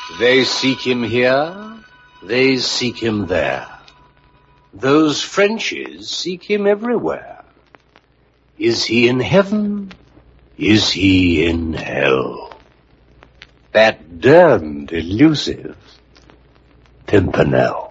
They seek him here, they seek him there. Those Frenchies seek him everywhere. Is he in heaven? Is he in hell? That damned elusive Pimpernel.